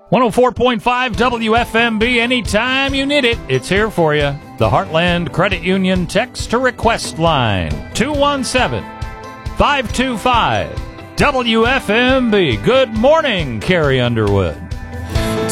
104.5 WFMB, anytime you need it, it's here for you. The Heartland Credit Union text to request line, 217-525 WFMB. Good morning, Carrie Underwood.